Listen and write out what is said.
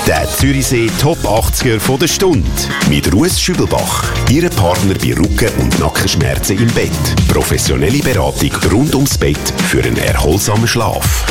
Der Zürichsee Top 80er von der Stunde. Mit Ruth Schübelbach. Ihre Partner bei Rücken- und Nackenschmerzen im Bett. Professionelle Beratung rund ums Bett für einen erholsamen Schlaf.